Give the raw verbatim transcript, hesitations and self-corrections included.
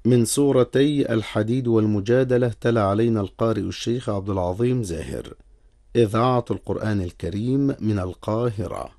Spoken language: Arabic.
من سورتي الحديد والمجادلة. تلا علينا القارئ الشيخ عبد العظيم زاهر. إذاعة القرآن الكريم من القاهرة.